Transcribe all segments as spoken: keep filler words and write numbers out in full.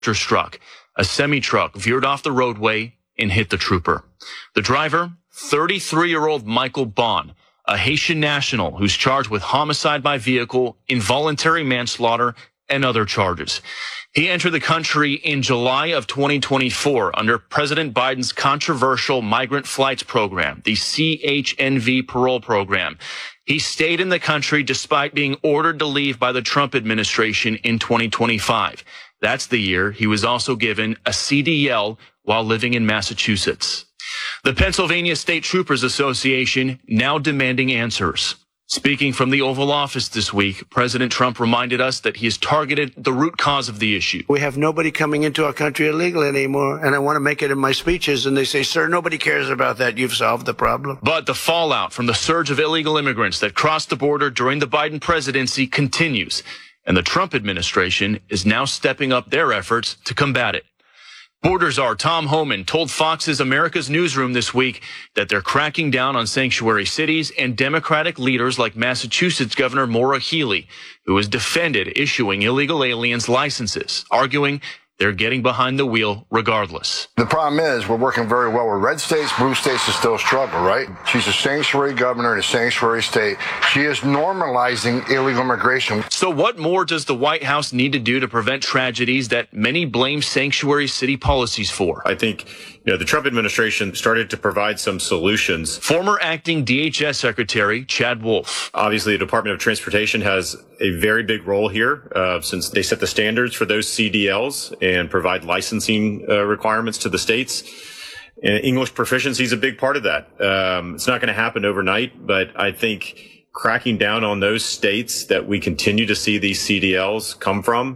struck. A semi-truck veered off the roadway and hit the trooper. The driver, thirty-three-year-old Michael Bond, a Haitian national who's charged with homicide by vehicle, involuntary manslaughter, and other charges. He entered the country in July of twenty twenty-four under President Biden's controversial migrant flights program, the C H N V parole program. He stayed in the country despite being ordered to leave by the Trump administration in twenty twenty-five. That's the year he was also given a C D L while living in Massachusetts. The Pennsylvania State Troopers Association now demanding answers. Speaking from the Oval Office this week, President Trump reminded us that he has targeted the root cause of the issue. We have nobody coming into our country illegally anymore, and I want to make it in my speeches, and they say, sir, nobody cares about that. You've solved the problem. But the fallout from the surge of illegal immigrants that crossed the border during the Biden presidency continues, and the Trump administration is now stepping up their efforts to combat it. Border czar Tom Homan told Fox's America's Newsroom this week that they're cracking down on sanctuary cities and Democratic leaders like Massachusetts Governor Maura Healey, who has defended issuing illegal aliens licenses, arguing they're getting behind the wheel regardless. The problem is we're working very well with red states. Blue states are still struggling, right? She's a sanctuary governor in a sanctuary state. She is normalizing illegal immigration. So what more does the White House need to do to prevent tragedies that many blame sanctuary city policies for? I think you know, the Trump administration started to provide some solutions. Former acting D H S Secretary Chad Wolf. Obviously, the Department of Transportation has a very big role here uh, since they set the standards for those C D Ls and provide licensing uh, requirements to the states. And English proficiency is a big part of that. Um, it's not going to happen overnight, but I think cracking down on those states that we continue to see these C D Ls come from,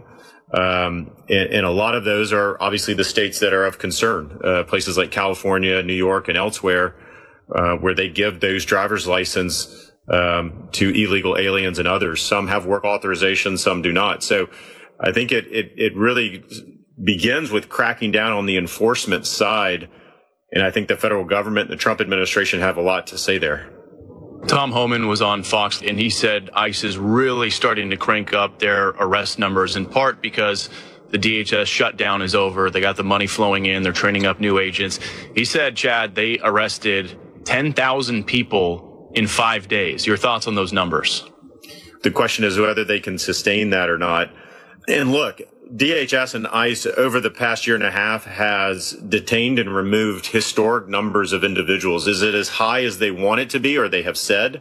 Um, and, and a lot of those are obviously the states that are of concern, uh, places like California, New York, and elsewhere, uh, where they give those driver's license, um, to illegal aliens and others. Some have work authorization, some do not. So I think it, it, it really begins with cracking down on the enforcement side. And I think the federal government and the Trump administration have a lot to say there. Tom Homan was on Fox, and he said ICE is really starting to crank up their arrest numbers, in part because the D H S shutdown is over. They got the money flowing in. They're training up new agents. He said, Chad, they arrested ten thousand people in five days. Your thoughts on those numbers? The question is whether they can sustain that or not. And look, D H S and ICE over the past year and a half has detained and removed historic numbers of individuals. Is it as high as they want it to be, or they have said?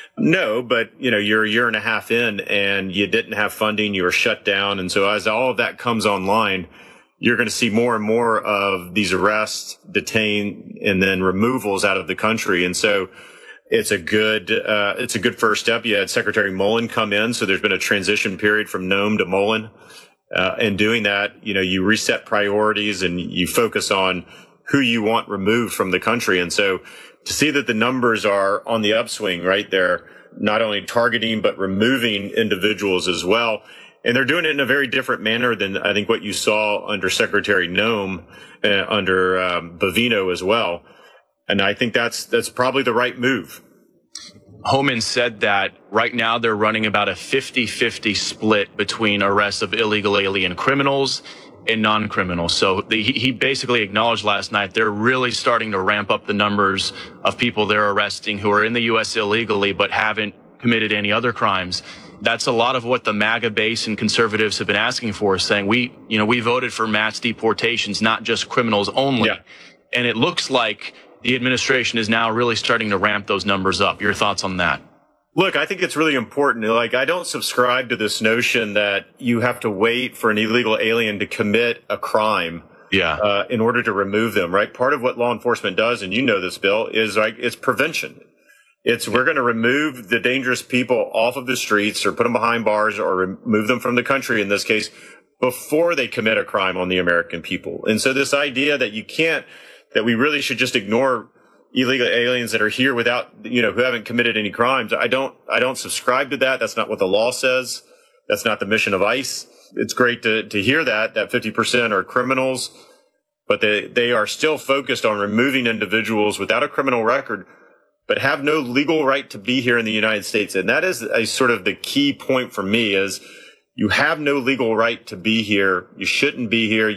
No, but you know, you're a year and a half in and you didn't have funding, you were shut down. And so as all of that comes online, you're going to see more and more of these arrests, detained, and then removals out of the country. And so it's a good, uh, it's a good first step. You had Secretary Mullen come in. So there's been a transition period from Noem to Mullen. Uh, and doing that, you know, you reset priorities and you focus on who you want removed from the country. And so to see that the numbers are on the upswing, right, they're not only targeting, but removing individuals as well. And they're doing it in a very different manner than I think what you saw under Secretary Noem, uh, under um, Bovino as well. And I think that's, that's probably the right move. Homan said that right now they're running about a fifty-fifty split between arrests of illegal alien criminals and non-criminals. So the, he basically acknowledged last night they're really starting to ramp up the numbers of people they're arresting who are in the U S illegally but haven't committed any other crimes. That's a lot of what the MAGA base and conservatives have been asking for, saying we, you know, we voted for mass deportations, not just criminals only. Yeah. And it looks like the administration is now really starting to ramp those numbers up. Your thoughts on that? Look, I think it's really important. Like, I don't subscribe to this notion that you have to wait for an illegal alien to commit a crime, yeah, uh, in order to remove them, right? Part of what law enforcement does, and you know this, Bill, is like it's prevention. It's we're going to remove the dangerous people off of the streets or put them behind bars or remove them from the country, in this case, before they commit a crime on the American people. And so this idea that you can't, that we really should just ignore illegal aliens that are here without, you know, who haven't committed any crimes. I don't, I don't subscribe to that. That's not what the law says. That's not the mission of ICE. It's great to, to hear that, that fifty percent are criminals, but they, they are still focused on removing individuals without a criminal record, but have no legal right to be here in the United States. And that is a sort of the key point for me is You have no legal right to be here. You shouldn't be here.